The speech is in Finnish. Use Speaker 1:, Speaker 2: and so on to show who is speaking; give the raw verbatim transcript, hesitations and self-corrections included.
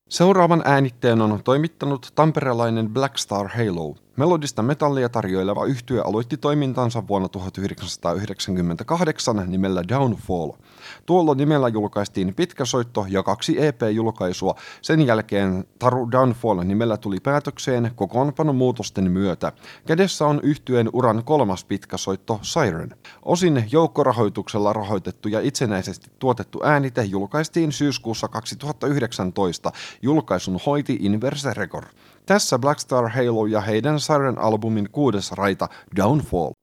Speaker 1: Seuraavan äänitteen on toimittanut tamperelainen Black Star Halo. Melodista metallia tarjoileva yhtye aloitti toimintansa vuonna tuhatyhdeksänsataayhdeksänkymmentäkahdeksan nimellä Downfall. Tuolla nimellä julkaistiin pitkä soitto ja kaksi E P-julkaisua. Sen jälkeen Taru Downfall nimellä tuli päätökseen kokoonpanomuutosten myötä. Kädessä on yhtyeen uran kolmas pitkä soitto Siren. Osin joukkorahoituksella rahoitettu ja itsenäisesti tuotettu äänite julkaistiin syyskuussa kaksituhattayhdeksäntoista. Julkaisun hoiti Inverse Record. Tässä Black Star Halo ja heidän Siren-albumin kuudes raita Downfall.